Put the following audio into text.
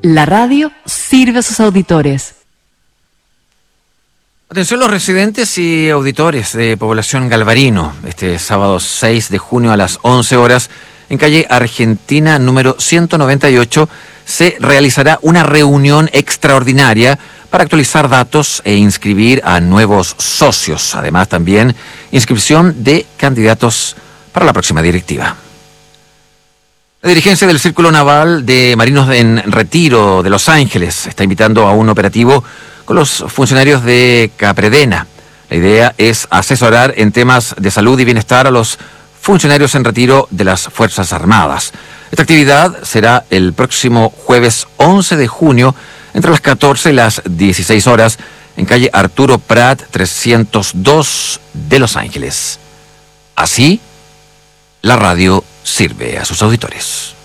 La radio sirve a sus auditores. Atención los residentes y auditores de Población Galvarino. Este sábado 6 de junio a las 11 horas, en calle Argentina número 198, se realizará una reunión extraordinaria para actualizar datos e inscribir a nuevos socios. Además, también inscripción de candidatos para la próxima directiva. La dirigencia del Círculo Naval de Marinos en Retiro de Los Ángeles está invitando a un operativo con los funcionarios de Capredena. La idea es asesorar en temas de salud y bienestar a los funcionarios en retiro de las Fuerzas Armadas. Esta actividad será el próximo jueves 11 de junio entre las 14 y las 16 horas en calle Arturo Prat 302 de Los Ángeles. Así, la radio sirve a sus auditores.